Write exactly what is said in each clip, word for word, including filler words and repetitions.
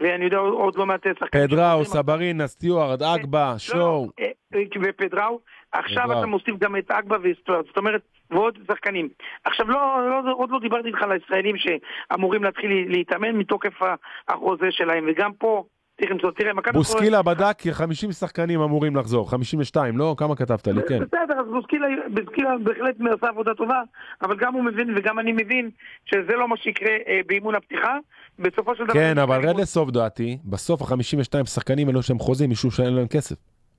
ואני יודע עוד לא מעט שחקנים. פדראו, סברין, סטיוארד, אגבה, שואו. ופדראו, עכשיו אתה מוסיף גם את אגבה וסטיוארד, זאת אומרת, ועוד שחקנים. עכשיו, עוד לא דיברתי איתך על הישראלים שאמורים להתחיל להתאמן מתוקף החוזה שלהם, וגם פה, בוסקילה בדק חמישים שחקנים אמורים לחזור, חמישים ושתיים, לא? כמה כתבת לי, כן. בסדר, אז בוסקילה בהחלט מעשה עבודה טובה, אבל גם הוא מבין וגם אני מבין שזה לא מה שיקרה באימון הפתיחה, בסופו של דבר... כן, אבל רד לסוף דעתי, בסוף ה-חמישים ושתיים שחקנים אלו שהם חוזים, משהו שאין להם כסף.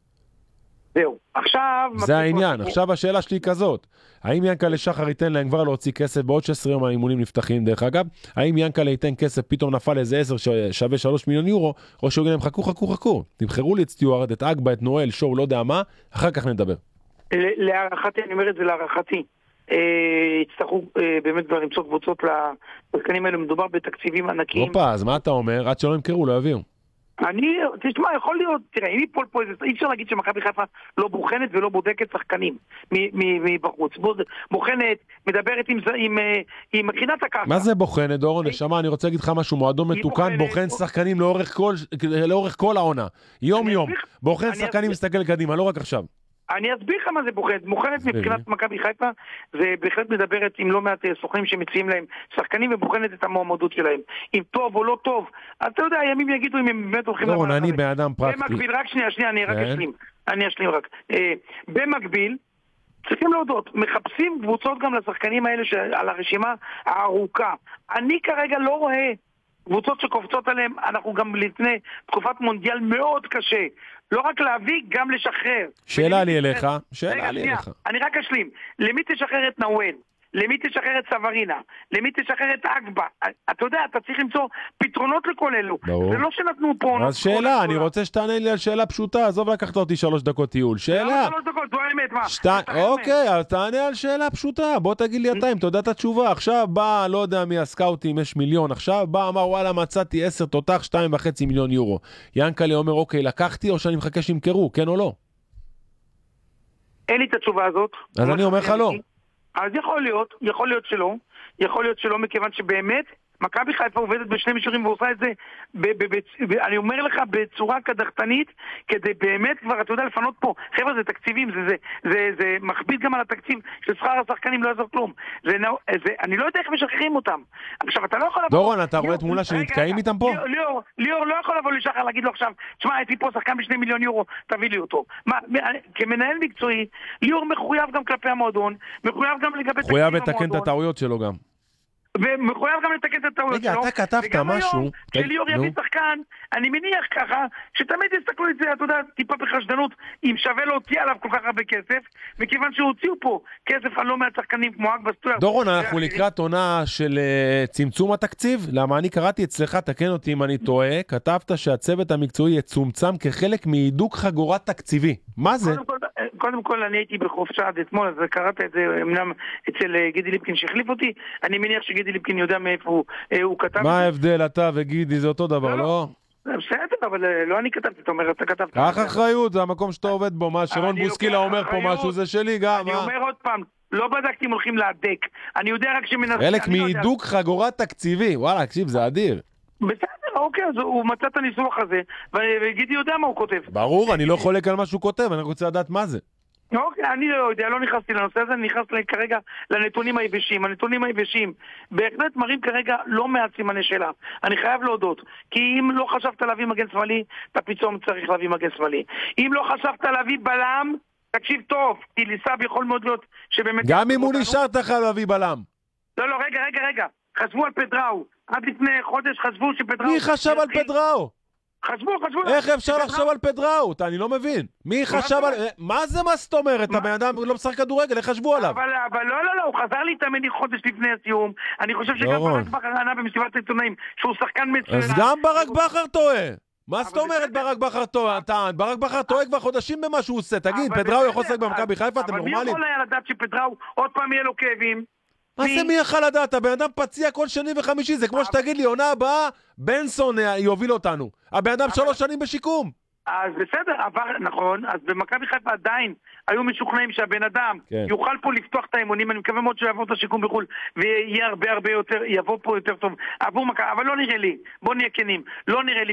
זהו, עכשיו... זה העניין, עכשיו השאלה שלי כזאת, האם ינקלה שחר ייתן להם כבר להוציא כסף, בעוד שש עשרה יום האימונים נפתחים דרך אגב, האם ינקלה ייתן כסף, פתאום נפל איזה עשר ששווה שלוש מיליון יורו, או שהוא יגיד להם חכו חכו חכו, תמחרו לי את סטיוארד, את אגבה, את נואל, שואו, לא יודע מה, אחר כך נדבר. להערכתי, אני אומר את זה להערכתי, יצטרכו באמת כבר למצוא קבוצות לשחקנים האלו, מדובר בתקציבים ענקיים. אופה, אז מה אתה אומר? עד שלא ימכרו, לא יביאו. אני, תשמע, יכול להיות, תראה, אם יפול פה איזה, אי אפשר להגיד שמכבי חיפה לא בוחנת ולא בודקת שחקנים מבחוץ. בוחנת, מדברת עם, עם, עם מכינת הקרקע. מה זה בוחנת, דורון? נשמה, אני רוצה להגיד לך משהו, מועדון מתוקן, בוחן שחקנים לאורך כל, לאורך כל העונה. יום יום. בוחן שחקנים מסתכל קדימה, לא רק עכשיו. אני אסביר לך מה זה בוחנת. בוחנת מבחינת מכבי חיפה, זה בהחלט מדברת עם לא מעט סוכנים שמציעים להם שחקנים ובוחנת את המועמדות שלהם. אם טוב או לא טוב, אז אתה יודע, הימים יגידו אם הם באמת הולכים... דורון, אני באדם פרקטי. במקביל, רק שנייה, שנייה, אני רק אשלים. אני אשלים רק. במקביל, צריכים להודות, מחפשים קבוצות גם לשחקנים האלה על הרשימה הארוכה. אני כרגע לא רואה קבוצות שקופצות עליהם, אנחנו גם לפני תקופת מונדיאל מאוד קשה. לא רק להביא, גם לשחרר. שאלה לי אליך, שאלה לי אליך. אני רק אשלים. למי תשחרר את נואל? למי תשחרר את סברינה? למי תשחרר את אגבה? אתה יודע, אתה צריך למצוא פתרונות לכל אלו. זה לא שנתנו פה... אז שאלה, אני רוצה שתענה לי על שאלה פשוטה, עזוב לקחת אותי שלוש דקות טיול. שאלה. שלוש דקות, זו האמת, מה? אוקיי, אז תענה על שאלה פשוטה. בוא תגיד לי אתה אם אתה יודע את התשובה. עכשיו בא, לא יודע מי הסקאוטים, יש מיליון. עכשיו בא, אמר, וואלה, מצאתי עשר תותח, שתיים וחצי מיליון יורו. ינקלה אומר, אוקיי, לקחתי או שאני מחכה שימכרו, כן או לא? אין לי את התשובה הזאת. אז אני אומר לך לא. אז יכול להיות, יכול להיות שלא, יכול להיות שלא, מכיוון שבאמת מכבי חיפה עובדת בשני מישורים ועושה את זה, ב- ב- ב- ב- אני אומר לך בצורה קדחתנית, כדי באמת כבר, אתה יודע, לפנות פה, חבר'ה, זה תקציבים, זה, זה, זה, זה מכביד גם על התקציב של שכר השחקנים, לא יעזור כלום. זה, זה, אני לא יודע איך משחררים אותם. עכשיו, אתה לא יכול לבוא... דורון, אתה רואה תמונה שנתקעים איתם פה? ליאור, ליאור לא יכול לבוא לשחר, להגיד לו עכשיו, תשמע, הייתי פה שחקן בשני מיליון יורו, תביא לי אותו. מה, כמנהל מקצועי, ליאור מחויב גם כלפי המועדון, מחויב גם לגבי תקציב המועדון. מחויב לתקן את הטעויות שלו גם. ומחויב גם לתקן את הטעויות שלו. רגע, אתה כתבת משהו. וגם היום, שליאור יביא שחקן, אני מניח ככה, שתמיד יסתכלו את זה, אתה יודע, טיפה בחשדנות, אם שווה להוציא עליו כל כך הרבה כסף, מכיוון שהוציאו פה כסף על לא מעט שחקנים כמו אגבה סטיוארד. דורון, אנחנו לקראת עונה של צמצום התקציב, למה אני קראתי אצלך, תקן אותי אם אני טועה, כתבת שהצוות המקצועי יצומצם כחלק מהידוק חגורת תקציבי. מה זה? קודם כל, קודם כל אני הייתי בחופשה עד אתמול, אז קראת את זה אמנם אצל גידי ליפקין שהחליף אותי, אני מניח שגידי ליפקין יודע מאיפה הוא, הוא כתב. מה ההבדל, אתה וגידי, זה אותו דבר, לא? בסדר, אבל לא אני כתבתי, אתה אומר, אתה כתבת. קח אחריות, זה המקום שאתה עובד בו, מה שרון בוסקילה אומר פה משהו, זה שלי גם. אני אומר עוד פעם, לא בדקתי אם הולכים להדק, אני יודע רק שמנסים. חלק מהידוק חגורת תקציבי, וואלה, תקשיב, זה אדיר. בסדר, אוקיי, אז הוא מצא את הניסוח הזה, וגידי יודע מה הוא כותב. ברור, אני לא חולק על מה שהוא כותב, אני רוצה לדעת מה זה. אוקיי, אני לא יודע, לא נכנסתי לנושא הזה, אני נכנס כרגע לנתונים היבשים. הנתונים היבשים בהחלט מראים כרגע לא מעט סימני שאלה. אני חייב להודות, כי אם לא חשבת להביא מגן שמאלי, אתה פתאום צריך להביא מגן שמאלי. אם לא חשבת להביא בלם, תקשיב טוב, כי ליסב יכול מאוד להיות שבאמת... גם אם הוא נשאר אתה חייב להביא בלם. לא, לא, רגע, רגע, רגע. חשבו על פדראו. עד לפני חודש חשבו שפדראו... מי חשב על פדראו? חשבו, חשבו... איך אפשר לחשוב על פדראו? אני לא מבין. מי חשב על... מה זה מה זאת אומרת? הבן אדם לא משחק כדורגל, איך חשבו עליו? אבל לא, לא, לא, הוא חזר להתאמן חודש לפני הסיום. אני חושב שגם ברק בכר ענה במסיבת העיתונאים שהוא שחקן מצוין. אז גם ברק בכר טועה. מה זאת אומרת ברק בכר טועה? ברק בכר טועה כבר חודשים במה שהוא עושה. תגיד, פדראו יכול לשחק במכבי חיפה? אתם נורמליים? אבל מי יכול היה לדעת שפדראו עוד פעם יהיה לו כאבים? מה זה מי יכול לדעת? הבן אדם פציע כל שני וחמישי, זה כמו שתגיד לי, עונה הבאה, בנסון יוביל אותנו. הבן אדם שלוש שנים בשיקום. אז בסדר, עבר, נכון, אז במכבי חיפה עדיין היו משוכנעים שהבן אדם יוכל פה לפתוח את האימונים, אני מקווה מאוד שהוא יעבור את השיקום בחול, ויהיה הרבה הרבה יותר, יבוא פה יותר טוב עבור מכבי, אבל לא נראה לי, בוא נהיה כנים, לא נראה לי